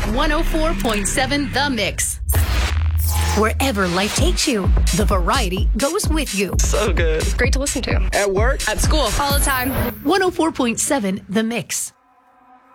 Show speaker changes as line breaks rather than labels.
104.7 The Mix. Wherever life takes you, the variety goes with you.
So good.
Great to listen to.
At work,
At school.
All the time.
104.7 The Mix.